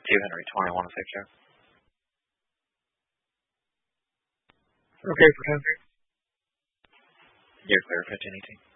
Henry 21 Joe. Okay, for 10. You're clear, 1518.